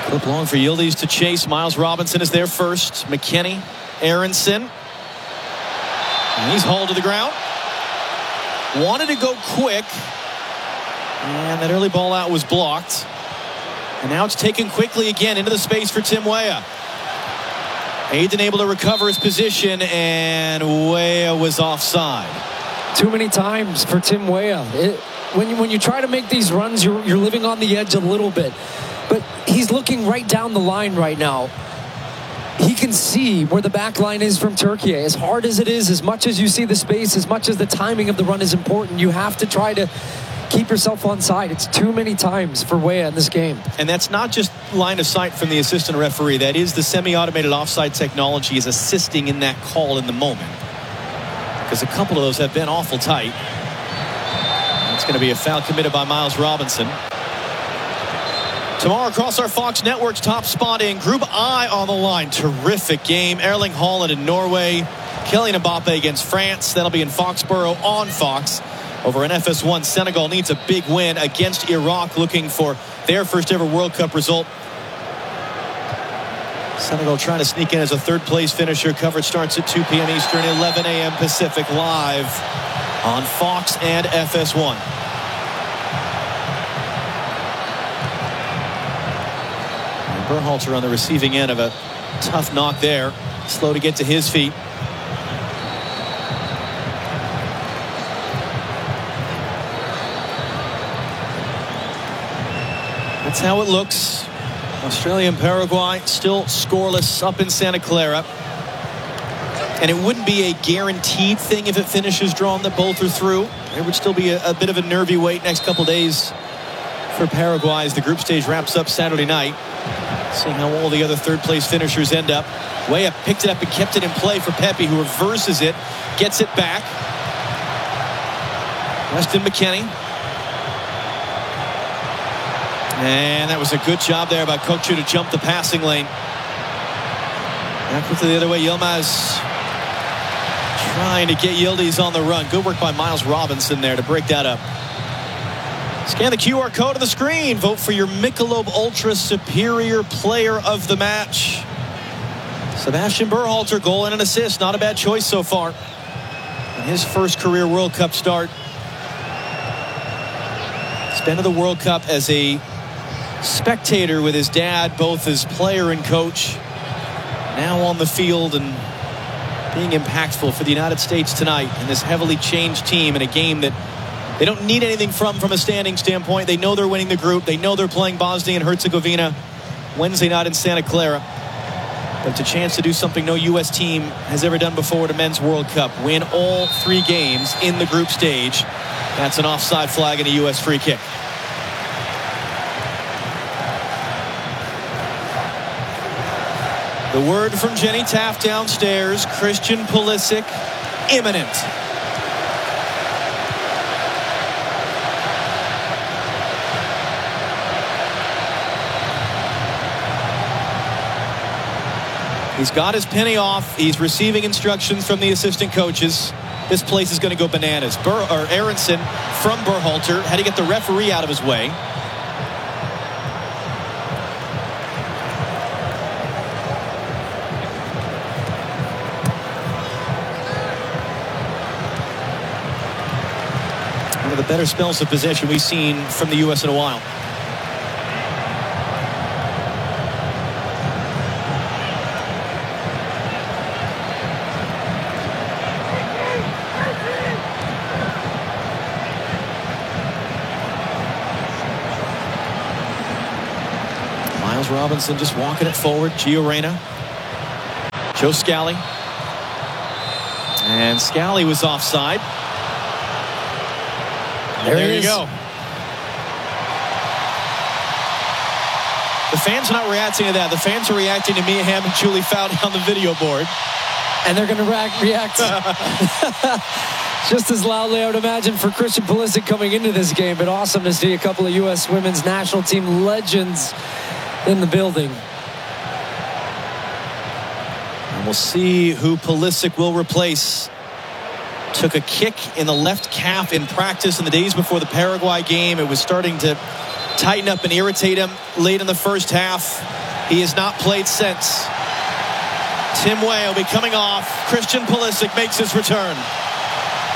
Flip long for Yildiz to chase. Miles Robinson is there first. McKennie, Aronson. And he's hauled to the ground. Wanted to go quick. And that early ball out was blocked. And now it's taken quickly again into the space for Tim Weah. Aiden able to recover his position, and Weah was offside. Too many times for Tim Weah. When you try to make these runs, you're living on the edge a little bit. But he's looking right down the line right now. He can see where the back line is from Turkey. As hard as it is, as much as you see the space, as much as the timing of the run is important, you have to try to keep yourself on side. It's too many times for Weah in this game. And that's not just line of sight from the assistant referee. That is the semi-automated offside technology is assisting in that call in the moment. Because a couple of those have been awful tight. It's going to be a foul committed by Miles Robinson. Tomorrow across our Fox network's top spot in Group I on the line. Terrific game. Erling Haaland in Norway. Kylian Mbappe against France. That'll be in Foxborough on Fox. Over in FS1, Senegal needs a big win against Iraq, looking for their first ever World Cup result. Senegal trying to sneak in as a third place finisher. Coverage starts at 2 p.m. Eastern, 11 a.m. Pacific, live on Fox and FS1. Berhalter on the receiving end of a tough knock there. Slow to get to his feet. That's how it looks. Australia and Paraguay still scoreless up in Santa Clara. And it wouldn't be a guaranteed thing if it finishes drawn that both are through. There would still be a bit of a nervy wait next couple days for Paraguay as the group stage wraps up Saturday night. Seeing how all the other third place finishers end up. Weah picked it up and kept it in play for Pepe, who reverses it, gets it back. Weston McKennie. And that was a good job there by Kochu to jump the passing lane. Back quickly the other way. Yilmaz trying to get Yildiz on the run. Good work by Miles Robinson there to break that up. Scan the QR code on the screen. Vote for your Michelob Ultra Superior Player of the Match. Sebastian Berhalter, goal and an assist. Not a bad choice so far. In his first career World Cup start. Spent the World Cup as a spectator with his dad, both as player and coach. Now on the field and being impactful for the United States tonight in this heavily changed team in a game that they don't need anything from a standing standpoint. They know they're winning the group. They know they're playing Bosnia and Herzegovina Wednesday night in Santa Clara. But it's a chance to do something no U.S. team has ever done before at a men's World Cup. Win all 3 games in the group stage. That's an offside flag and a U.S. free kick. The word from Jenny Taft downstairs. Christian Pulisic, imminent. He's got his penny off. He's receiving instructions from the assistant coaches. This place is going to go bananas. Aronson from Berhalter had to get the referee out of his way. One of the better spells of possession we've seen from the U.S. in a while. Robinson just walking it forward. Gio Reyna. Joe Scally. And Scally was offside. There you go. The fans are not reacting to that. The fans are reacting to Mia Hamm and Julie Foudy on the video board. And they're going to react just as loudly, I would imagine, for Christian Pulisic coming into this game. But awesome to see a couple of U.S. women's national team legends in the building. And we'll see who Pulisic will replace. Took a kick in the left calf in practice in the days before the Paraguay game. It was starting to tighten up and irritate him late in the first half. He has not played since. Tim Weah will be coming off. Christian Pulisic makes his return.